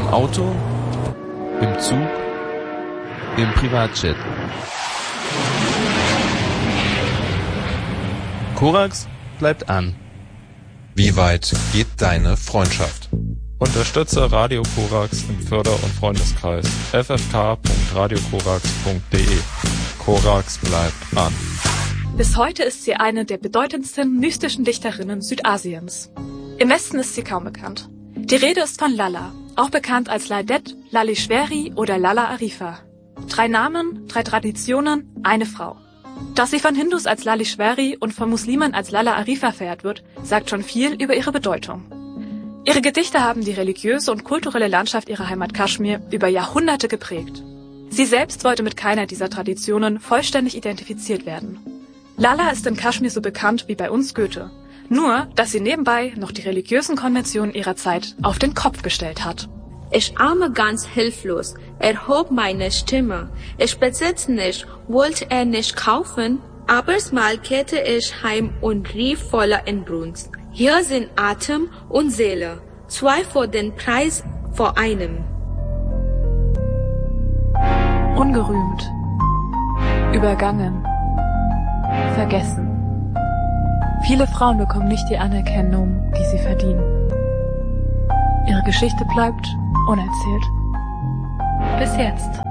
Auto, im Zug, im Privatjet. Korax bleibt an. Wie weit geht deine Freundschaft? Unterstütze Radio Korax im Förder- und Freundeskreis ffk.radiokorax.de. Korax bleibt an. Bis heute ist sie eine der bedeutendsten mystischen Dichterinnen Südasiens. Im Westen ist sie kaum bekannt. Die Rede ist von Lala, auch bekannt als Laidet, Lalishveri oder Lala Arifa. 3 Namen, 3 Traditionen, eine Frau. Dass sie von Hindus als Lalishveri und von Muslimen als Lala Arifa verehrt wird, sagt schon viel über ihre Bedeutung. Ihre Gedichte haben die religiöse und kulturelle Landschaft ihrer Heimat Kaschmir über Jahrhunderte geprägt. Sie selbst wollte mit keiner dieser Traditionen vollständig identifiziert werden. Lala ist in Kaschmir so bekannt wie bei uns Goethe. Nur, dass sie nebenbei noch die religiösen Konventionen ihrer Zeit auf den Kopf gestellt hat. Ich arme ganz hilflos, erhob meine Stimme. Ich besitz nicht, wollte er nicht kaufen, abersmal kehrte ich heim und rief voller Inbrunst. Hier sind Atem und Seele, 2 für den Preis vor einem. Ungerühmt, übergangen, vergessen. Viele Frauen bekommen nicht die Anerkennung, die sie verdienen. Ihre Geschichte bleibt unerzählt. Bis jetzt.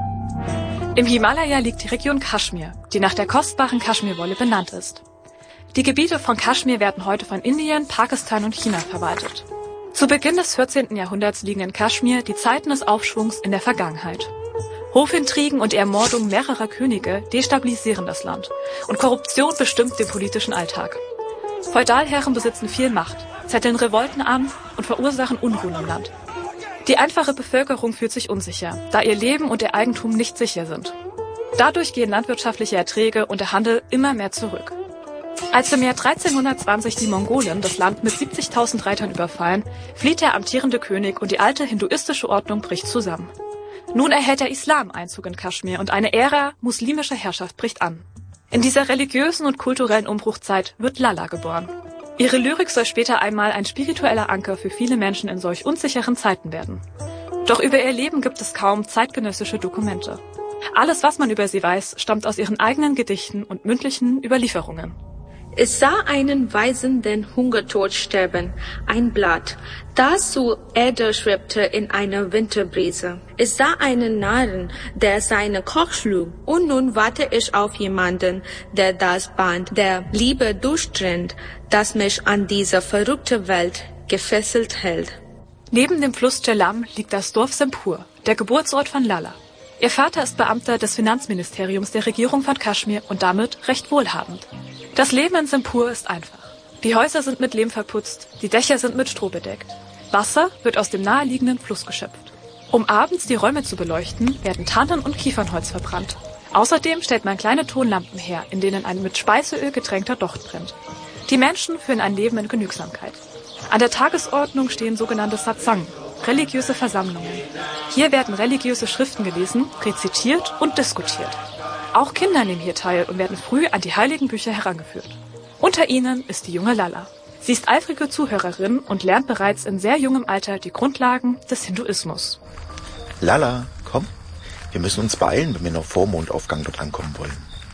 Im Himalaya liegt die Region Kaschmir, die nach der kostbaren Kaschmirwolle benannt ist. Die Gebiete von Kaschmir werden heute von Indien, Pakistan und China verwaltet. Zu Beginn des 14. Jahrhunderts liegen in Kaschmir die Zeiten des Aufschwungs in der Vergangenheit. Hofintrigen und die Ermordung mehrerer Könige destabilisieren das Land und Korruption bestimmt den politischen Alltag. Feudalherren besitzen viel Macht, zetteln Revolten an und verursachen Unruhen im Land. Die einfache Bevölkerung fühlt sich unsicher, da ihr Leben und ihr Eigentum nicht sicher sind. Dadurch gehen landwirtschaftliche Erträge und der Handel immer mehr zurück. Als im Jahr 1320 die Mongolen das Land mit 70.000 Reitern überfallen, flieht der amtierende König und die alte hinduistische Ordnung bricht zusammen. Nun erhält der Islam Einzug in Kaschmir und eine Ära muslimischer Herrschaft bricht an. In dieser religiösen und kulturellen Umbruchzeit wird Lala geboren. Ihre Lyrik soll später einmal ein spiritueller Anker für viele Menschen in solch unsicheren Zeiten werden. Doch über ihr Leben gibt es kaum zeitgenössische Dokumente. Alles, was man über sie weiß, stammt aus ihren eigenen Gedichten und mündlichen Überlieferungen. Ich sah einen Weisen den Hungertod sterben, ein Blatt, das zu Erde schwebte in einer Winterbrise. Ich sah einen Narren, der seine Koch schlug, und nun warte ich auf jemanden, der das Band der Liebe durchtrennt, das mich an dieser verrückten Welt gefesselt hält. Neben dem Fluss Jhelum liegt das Dorf Sempur, der Geburtsort von Lala. Ihr Vater ist Beamter des Finanzministeriums der Regierung von Kaschmir und damit recht wohlhabend. Das Leben in Sempur ist einfach. Die Häuser sind mit Lehm verputzt, die Dächer sind mit Stroh bedeckt. Wasser wird aus dem naheliegenden Fluss geschöpft. Um abends die Räume zu beleuchten, werden Tannen- und Kiefernholz verbrannt. Außerdem stellt man kleine Tonlampen her, in denen ein mit Speiseöl getränkter Docht brennt. Die Menschen führen ein Leben in Genügsamkeit. An der Tagesordnung stehen sogenannte Satsang, religiöse Versammlungen. Hier werden religiöse Schriften gelesen, rezitiert und diskutiert. Auch Kinder nehmen hier teil und werden früh an die heiligen Bücher herangeführt. Unter ihnen ist die junge Lala. Sie ist eifrige Zuhörerin und lernt bereits in sehr jungem Alter die Grundlagen des Hinduismus. Lala, komm. Wir müssen uns beeilen, wenn wir noch vor Mondaufgang dort ankommen wollen.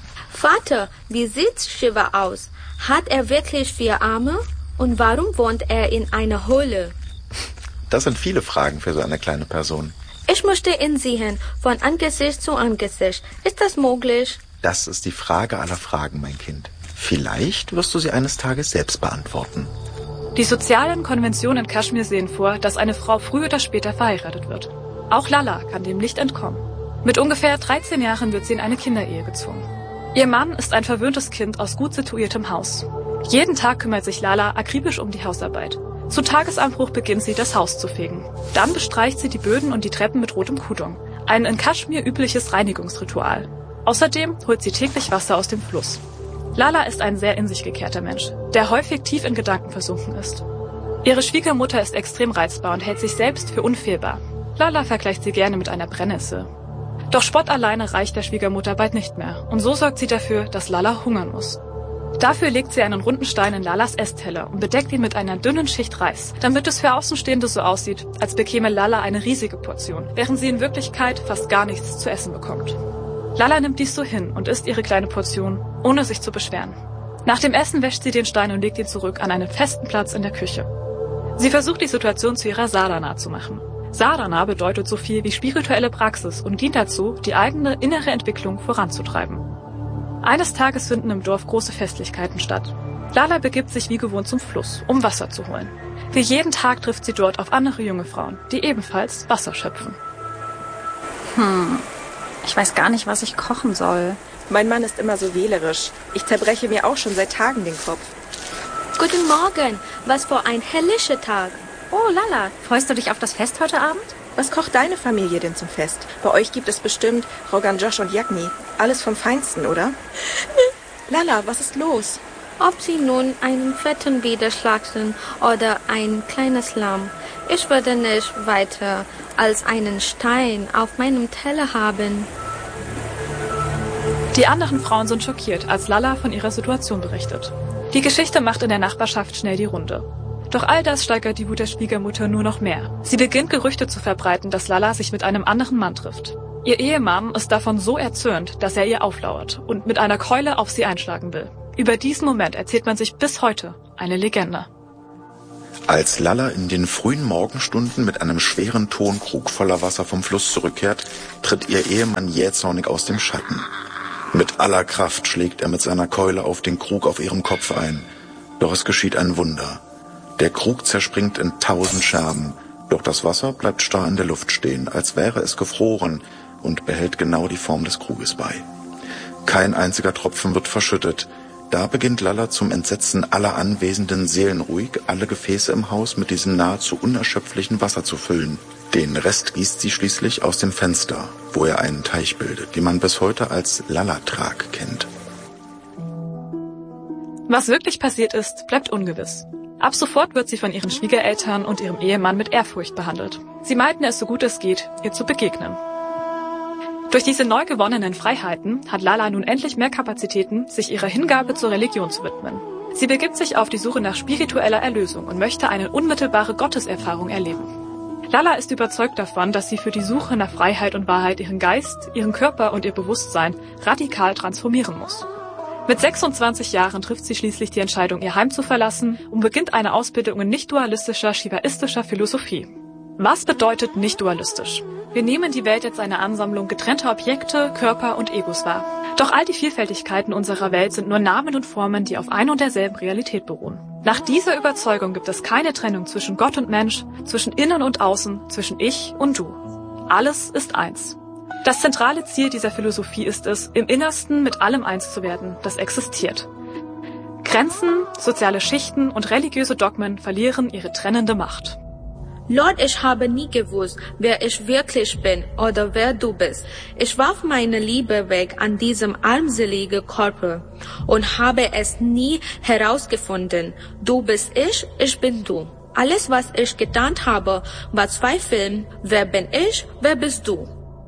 Vater, wie sieht Shiva aus? Hat er wirklich 4 Arme? Und warum wohnt er in einer Höhle? Das sind viele Fragen für so eine kleine Person. Ich möchte ihn sehen, von Angesicht zu Angesicht. Ist das möglich? Das ist die Frage aller Fragen, mein Kind. Vielleicht wirst du sie eines Tages selbst beantworten. Die sozialen Konventionen in Kaschmir sehen vor, dass eine Frau früher oder später verheiratet wird. Auch Lala kann dem nicht entkommen. Mit ungefähr 13 Jahren wird sie in eine Kinderehe gezwungen. Ihr Mann ist ein verwöhntes Kind aus gut situiertem Haus. Jeden Tag kümmert sich Lala akribisch um die Hausarbeit. Zu Tagesanbruch beginnt sie, das Haus zu fegen. Dann bestreicht sie die Böden und die Treppen mit rotem Kudung. Ein in Kaschmir übliches Reinigungsritual. Außerdem holt sie täglich Wasser aus dem Fluss. Lala ist ein sehr in sich gekehrter Mensch, der häufig tief in Gedanken versunken ist. Ihre Schwiegermutter ist extrem reizbar und hält sich selbst für unfehlbar. Lala vergleicht sie gerne mit einer Brennnessel. Doch Spott alleine reicht der Schwiegermutter bald nicht mehr und so sorgt sie dafür, dass Lala hungern muss. Dafür legt sie einen runden Stein in Lalas Essteller und bedeckt ihn mit einer dünnen Schicht Reis, damit es für Außenstehende so aussieht, als bekäme Lala eine riesige Portion, während sie in Wirklichkeit fast gar nichts zu essen bekommt. Lala nimmt dies so hin und isst ihre kleine Portion, ohne sich zu beschweren. Nach dem Essen wäscht sie den Stein und legt ihn zurück an einen festen Platz in der Küche. Sie versucht, die Situation zu ihrer Sadhana zu machen. Sadhana bedeutet so viel wie spirituelle Praxis und dient dazu, die eigene innere Entwicklung voranzutreiben. Eines Tages finden im Dorf große Festlichkeiten statt. Lala begibt sich wie gewohnt zum Fluss, um Wasser zu holen. Wie jeden Tag trifft sie dort auf andere junge Frauen, die ebenfalls Wasser schöpfen. Ich weiß gar nicht, was ich kochen soll. Mein Mann ist immer so wählerisch. Ich zerbreche mir auch schon seit Tagen den Kopf. Guten Morgen, was für ein herrlicher Tag. Oh, Lala, freust du dich auf das Fest heute Abend? Was kocht deine Familie denn zum Fest? Bei euch gibt es bestimmt Rogan Josh und Yagni. Alles vom Feinsten, oder? Lala, was ist los? Ob sie nun einen fetten Bieder schlachten oder ein kleines Lamm, ich würde nicht weiter als einen Stein auf meinem Teller haben. Die anderen Frauen sind schockiert, als Lala von ihrer Situation berichtet. Die Geschichte macht in der Nachbarschaft schnell die Runde. Doch all das steigert die Wut der Schwiegermutter nur noch mehr. Sie beginnt Gerüchte zu verbreiten, dass Lala sich mit einem anderen Mann trifft. Ihr Ehemann ist davon so erzürnt, dass er ihr auflauert und mit einer Keule auf sie einschlagen will. Über diesen Moment erzählt man sich bis heute eine Legende. Als Lala in den frühen Morgenstunden mit einem schweren Tonkrug voller Wasser vom Fluss zurückkehrt, tritt ihr Ehemann jähzornig aus dem Schatten. Mit aller Kraft schlägt er mit seiner Keule auf den Krug auf ihrem Kopf ein. Doch es geschieht ein Wunder. Der Krug zerspringt in 1000 Scherben, doch das Wasser bleibt starr in der Luft stehen, als wäre es gefroren und behält genau die Form des Kruges bei. Kein einziger Tropfen wird verschüttet. Da beginnt Lala zum Entsetzen aller Anwesenden seelenruhig, alle Gefäße im Haus mit diesem nahezu unerschöpflichen Wasser zu füllen. Den Rest gießt sie schließlich aus dem Fenster, wo er einen Teich bildet, den man bis heute als Lala-Trag kennt. Was wirklich passiert ist, bleibt ungewiss. Ab sofort wird sie von ihren Schwiegereltern und ihrem Ehemann mit Ehrfurcht behandelt. Sie meinten es so gut es geht, ihr zu begegnen. Durch diese neu gewonnenen Freiheiten hat Lala nun endlich mehr Kapazitäten, sich ihrer Hingabe zur Religion zu widmen. Sie begibt sich auf die Suche nach spiritueller Erlösung und möchte eine unmittelbare Gotteserfahrung erleben. Lala ist überzeugt davon, dass sie für die Suche nach Freiheit und Wahrheit ihren Geist, ihren Körper und ihr Bewusstsein radikal transformieren muss. Mit 26 Jahren trifft sie schließlich die Entscheidung, ihr Heim zu verlassen und beginnt eine Ausbildung in nicht-dualistischer, shivaistischer Philosophie. Was bedeutet nicht dualistisch? Wir nehmen die Welt als eine Ansammlung getrennter Objekte, Körper und Egos wahr. Doch all die Vielfältigkeiten unserer Welt sind nur Namen und Formen, die auf ein und derselben Realität beruhen. Nach dieser Überzeugung gibt es keine Trennung zwischen Gott und Mensch, zwischen Innen und Außen, zwischen Ich und Du. Alles ist eins. Das zentrale Ziel dieser Philosophie ist es, im Innersten mit allem eins zu werden, das existiert. Grenzen, soziale Schichten und religiöse Dogmen verlieren ihre trennende Macht. Lord, ich habe nie gewusst, wer ich wirklich bin oder wer du bist. Ich warf meine Liebe weg an diesem armseligen Körper und habe es nie herausgefunden. Du bist ich bin du. Alles, was ich getan habe, war zweifeln, wer bin ich, wer bist du.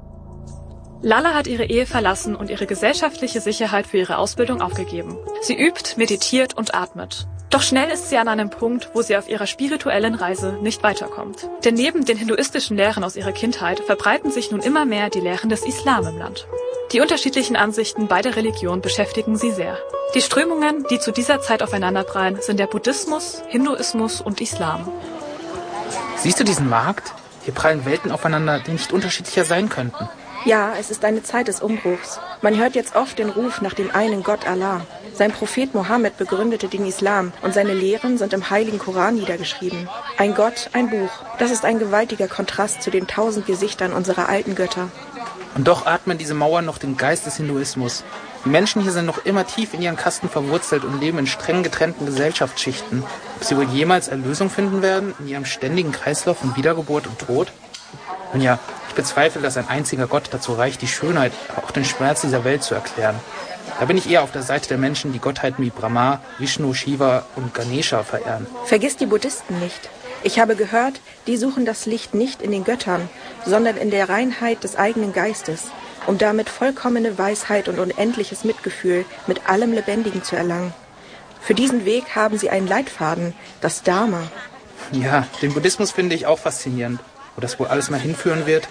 Lala hat ihre Ehe verlassen und ihre gesellschaftliche Sicherheit für ihre Ausbildung aufgegeben. Sie übt, meditiert und atmet. Doch schnell ist sie an einem Punkt, wo sie auf ihrer spirituellen Reise nicht weiterkommt. Denn neben den hinduistischen Lehren aus ihrer Kindheit verbreiten sich nun immer mehr die Lehren des Islam im Land. Die unterschiedlichen Ansichten beider Religionen beschäftigen sie sehr. Die Strömungen, die zu dieser Zeit aufeinanderprallen, sind der Buddhismus, Hinduismus und Islam. Siehst du diesen Markt? Hier prallen Welten aufeinander, die nicht unterschiedlicher sein könnten. Ja, es ist eine Zeit des Umbruchs. Man hört jetzt oft den Ruf nach dem einen Gott Allah. Sein Prophet Mohammed begründete den Islam und seine Lehren sind im heiligen Koran niedergeschrieben. Ein Gott, ein Buch. Das ist ein gewaltiger Kontrast zu den 1000 Gesichtern unserer alten Götter. Und doch atmen diese Mauern noch den Geist des Hinduismus. Die Menschen hier sind noch immer tief in ihren Kasten verwurzelt und leben in streng getrennten Gesellschaftsschichten. Ob sie wohl jemals Erlösung finden werden in ihrem ständigen Kreislauf von Wiedergeburt und Tod? Nun ja, ich bezweifle, dass ein einziger Gott dazu reicht, die Schönheit, aber auch den Schmerz dieser Welt zu erklären. Da bin ich eher auf der Seite der Menschen, die Gottheiten wie Brahma, Vishnu, Shiva und Ganesha verehren. Vergiss die Buddhisten nicht. Ich habe gehört, die suchen das Licht nicht in den Göttern, sondern in der Reinheit des eigenen Geistes, um damit vollkommene Weisheit und unendliches Mitgefühl mit allem Lebendigen zu erlangen. Für diesen Weg haben sie einen Leitfaden, das Dharma. Ja, den Buddhismus finde ich auch faszinierend. Wo das wohl alles mal hinführen wird.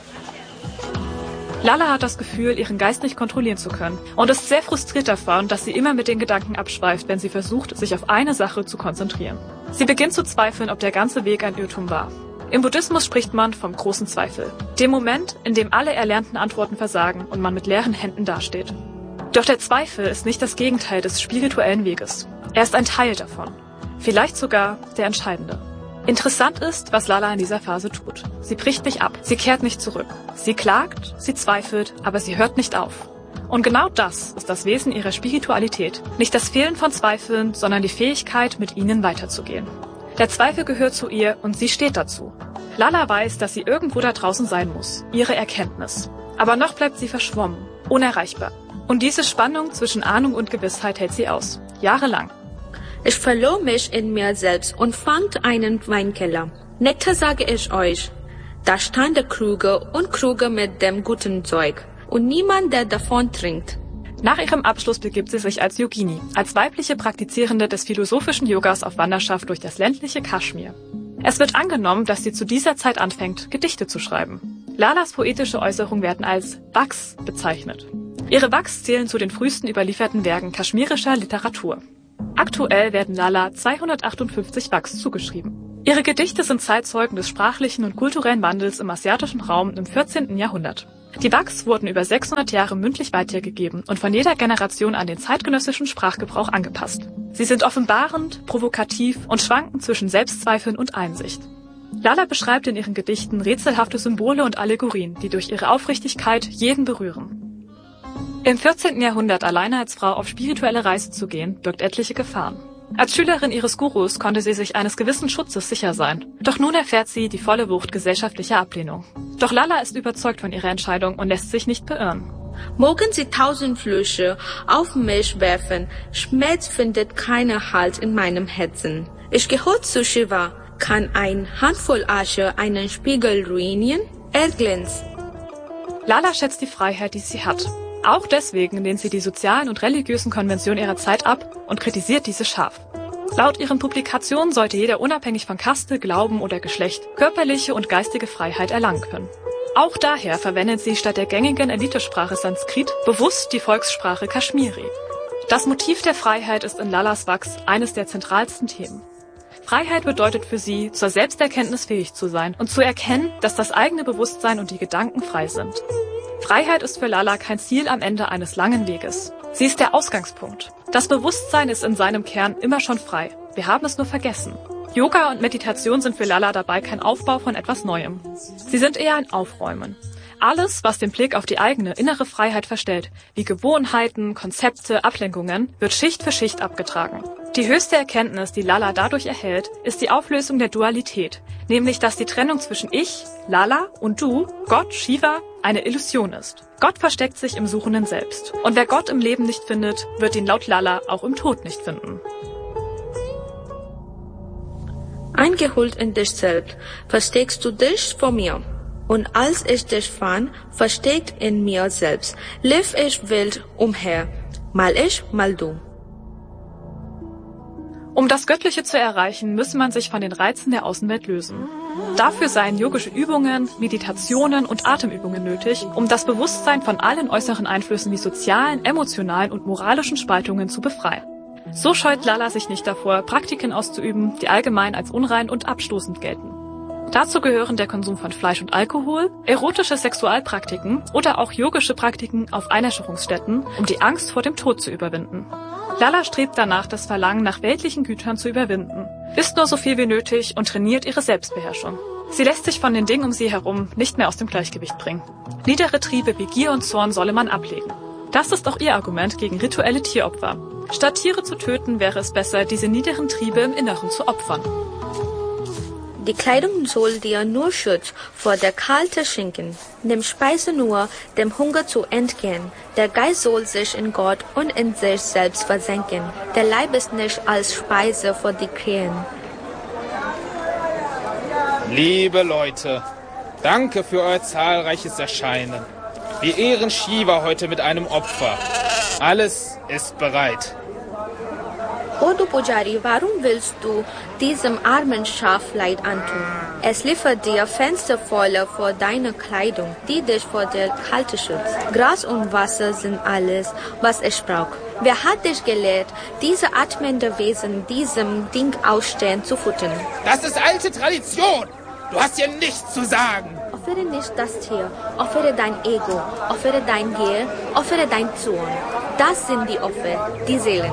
Lala hat das Gefühl, ihren Geist nicht kontrollieren zu können und ist sehr frustriert davon, dass sie immer mit den Gedanken abschweift, wenn sie versucht, sich auf eine Sache zu konzentrieren. Sie beginnt zu zweifeln, ob der ganze Weg ein Irrtum war. Im Buddhismus spricht man vom großen Zweifel, dem Moment, in dem alle erlernten Antworten versagen und man mit leeren Händen dasteht. Doch der Zweifel ist nicht das Gegenteil des spirituellen Weges. Er ist ein Teil davon, vielleicht sogar der entscheidende. Interessant ist, was Lala in dieser Phase tut. Sie bricht nicht ab, sie kehrt nicht zurück. Sie klagt, sie zweifelt, aber sie hört nicht auf. Und genau das ist das Wesen ihrer Spiritualität. Nicht das Fehlen von Zweifeln, sondern die Fähigkeit, mit ihnen weiterzugehen. Der Zweifel gehört zu ihr und sie steht dazu. Lala weiß, dass sie irgendwo da draußen sein muss, ihre Erkenntnis. Aber noch bleibt sie verschwommen, unerreichbar. Und diese Spannung zwischen Ahnung und Gewissheit hält sie aus, jahrelang. Ich verlor mich in mir selbst und fand einen Weinkeller. Nektar sage ich euch. Da standen Krüge und Krüge mit dem guten Zeug. Und niemand, der davon trinkt. Nach ihrem Abschluss begibt sie sich als Yogini, als weibliche Praktizierende des philosophischen Yogas auf Wanderschaft durch das ländliche Kaschmir. Es wird angenommen, dass sie zu dieser Zeit anfängt, Gedichte zu schreiben. Lalas poetische Äußerungen werden als Waks bezeichnet. Ihre Waks zählen zu den frühesten überlieferten Werken kaschmirischer Literatur. Aktuell werden Lala 258 Waks zugeschrieben. Ihre Gedichte sind Zeitzeugen des sprachlichen und kulturellen Wandels im asiatischen Raum im 14. Jahrhundert. Die Waks wurden über 600 Jahre mündlich weitergegeben und von jeder Generation an den zeitgenössischen Sprachgebrauch angepasst. Sie sind offenbarend, provokativ und schwanken zwischen Selbstzweifeln und Einsicht. Lala beschreibt in ihren Gedichten rätselhafte Symbole und Allegorien, die durch ihre Aufrichtigkeit jeden berühren. Im 14. Jahrhundert alleine als Frau auf spirituelle Reise zu gehen, birgt etliche Gefahren. Als Schülerin ihres Gurus konnte sie sich eines gewissen Schutzes sicher sein. Doch nun erfährt sie die volle Wucht gesellschaftlicher Ablehnung. Doch Lala ist überzeugt von ihrer Entscheidung und lässt sich nicht beirren. Mogen sie 1000 Flüche auf mich werfen, Schmerz findet keinen Halt in meinem Herzen. Ich gehöre zu Shiva, kann ein Handvoll Asche einen Spiegel ruinieren? Er glänzt. Lala schätzt die Freiheit, die sie hat. Auch deswegen lehnt sie die sozialen und religiösen Konventionen ihrer Zeit ab und kritisiert diese scharf. Laut ihren Publikationen sollte jeder unabhängig von Kaste, Glauben oder Geschlecht körperliche und geistige Freiheit erlangen können. Auch daher verwendet sie statt der gängigen Elitesprache Sanskrit bewusst die Volkssprache Kaschmiri. Das Motiv der Freiheit ist in Lalas Waks eines der zentralsten Themen. Freiheit bedeutet für sie, zur Selbsterkenntnis fähig zu sein und zu erkennen, dass das eigene Bewusstsein und die Gedanken frei sind. Freiheit ist für Lala kein Ziel am Ende eines langen Weges. Sie ist der Ausgangspunkt. Das Bewusstsein ist in seinem Kern immer schon frei. Wir haben es nur vergessen. Yoga und Meditation sind für Lala dabei kein Aufbau von etwas Neuem. Sie sind eher ein Aufräumen. Alles, was den Blick auf die eigene innere Freiheit verstellt, wie Gewohnheiten, Konzepte, Ablenkungen, wird Schicht für Schicht abgetragen. Die höchste Erkenntnis, die Lala dadurch erhält, ist die Auflösung der Dualität, nämlich dass die Trennung zwischen Ich, Lala und Du, Gott, Shiva, eine Illusion ist. Gott versteckt sich im Suchenden selbst. Und wer Gott im Leben nicht findet, wird ihn laut Lala auch im Tod nicht finden. Eingehüllt in dich selbst, versteckst du dich vor mir. Und als ich dich fand, versteckt in mir selbst, lief ich wild umher, mal ich, mal du. Um das Göttliche zu erreichen, müsse man sich von den Reizen der Außenwelt lösen. Dafür seien yogische Übungen, Meditationen und Atemübungen nötig, um das Bewusstsein von allen äußeren Einflüssen wie sozialen, emotionalen und moralischen Spaltungen zu befreien. So scheut Lala sich nicht davor, Praktiken auszuüben, die allgemein als unrein und abstoßend gelten. Dazu gehören der Konsum von Fleisch und Alkohol, erotische Sexualpraktiken oder auch yogische Praktiken auf Einäscherungsstätten, um die Angst vor dem Tod zu überwinden. Lala strebt danach, das Verlangen nach weltlichen Gütern zu überwinden, isst nur so viel wie nötig und trainiert ihre Selbstbeherrschung. Sie lässt sich von den Dingen um sie herum nicht mehr aus dem Gleichgewicht bringen. Niedere Triebe wie Gier und Zorn solle man ablegen. Das ist auch ihr Argument gegen rituelle Tieropfer. Statt Tiere zu töten, wäre es besser, diese niederen Triebe im Inneren zu opfern. Die Kleidung soll dir nur Schutz vor der kalten Schinken. Dem Speise nur, dem Hunger zu entgehen. Der Geist soll sich in Gott und in sich selbst versenken. Der Leib ist nicht als Speise für die Krähen. Liebe Leute, danke für euer zahlreiches Erscheinen. Wir ehren Shiva heute mit einem Opfer. Alles ist bereit. O du Pujari, warum willst du diesem armen Schaf Leid antun? Es liefert dir Fensterfäule vor deiner Kleidung, die dich vor der Kälte schützt. Gras und Wasser sind alles, was es braucht. Wer hat dich gelehrt, diese atmende Wesen diesem Ding ausstehen zu futtern? Das ist alte Tradition. Du hast hier nichts zu sagen. Opfere nicht das Tier, opfere dein Ego, opfere dein Gier, opfere dein Zorn. Das sind die Opfer, die Seelen.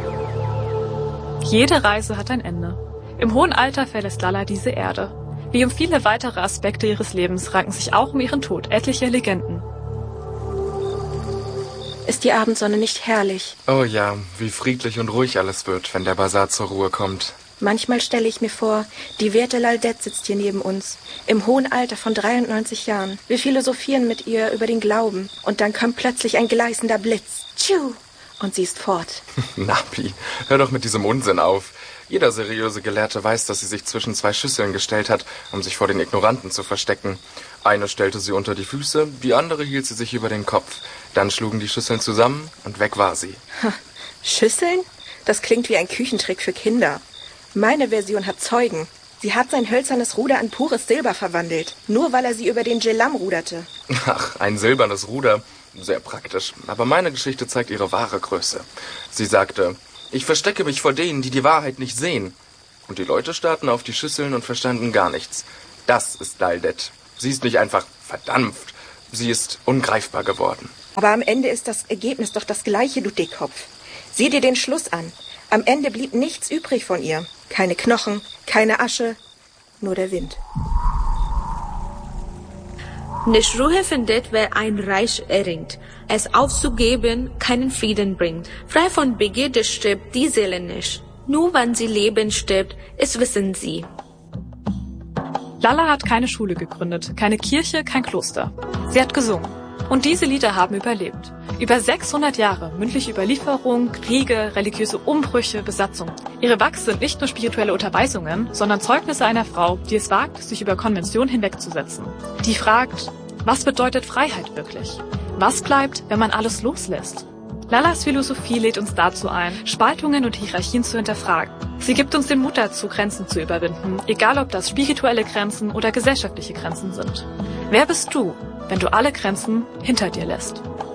Jede Reise hat ein Ende. Im hohen Alter verlässt Lala diese Erde. Wie um viele weitere Aspekte ihres Lebens ranken sich auch um ihren Tod etliche Legenden. Ist die Abendsonne nicht herrlich? Oh ja, wie friedlich und ruhig alles wird, wenn der Basar zur Ruhe kommt. Manchmal stelle ich mir vor, die werte Laldet sitzt hier neben uns, im hohen Alter von 93 Jahren. Wir philosophieren mit ihr über den Glauben und dann kommt plötzlich ein gleißender Blitz. Tschu! Und sie ist fort. Napi, hör doch mit diesem Unsinn auf. Jeder seriöse Gelehrte weiß, dass sie sich zwischen zwei Schüsseln gestellt hat, um sich vor den Ignoranten zu verstecken. Eine stellte sie unter die Füße, die andere hielt sie sich über den Kopf. Dann schlugen die Schüsseln zusammen und weg war sie. Schüsseln? Das klingt wie ein Küchentrick für Kinder. Meine Version hat Zeugen. Sie hat sein hölzernes Ruder in pures Silber verwandelt, nur weil er sie über den Djelam ruderte. Ach, ein silbernes Ruder. Sehr praktisch. Aber meine Geschichte zeigt ihre wahre Größe. Sie sagte, ich verstecke mich vor denen, die die Wahrheit nicht sehen. Und die Leute starrten auf die Schüsseln und verstanden gar nichts. Das ist Laldet. Sie ist nicht einfach verdampft. Sie ist ungreifbar geworden. Aber am Ende ist das Ergebnis doch das gleiche, du Dickkopf. Sieh dir den Schluss an. Am Ende blieb nichts übrig von ihr. Keine Knochen, keine Asche, nur der Wind. Nicht Ruhe findet, wer ein Reich erringt. Es aufzugeben keinen Frieden bringt. Frei von Begierde stirbt die Seele nicht. Nur wenn sie lebend stirbt, es wissen sie. Lala hat keine Schule gegründet, keine Kirche, kein Kloster. Sie hat gesungen. Und diese Lieder haben überlebt. Über 600 Jahre mündliche Überlieferung, Kriege, religiöse Umbrüche, Besatzung. Ihre Wachs sind nicht nur spirituelle Unterweisungen, sondern Zeugnisse einer Frau, die es wagt, sich über Konvention hinwegzusetzen. Die fragt, was bedeutet Freiheit wirklich? Was bleibt, wenn man alles loslässt? Lalas Philosophie lädt uns dazu ein, Spaltungen und Hierarchien zu hinterfragen. Sie gibt uns den Mut dazu, Grenzen zu überwinden, egal ob das spirituelle Grenzen oder gesellschaftliche Grenzen sind. Wer bist du, wenn du alle Grenzen hinter dir lässt?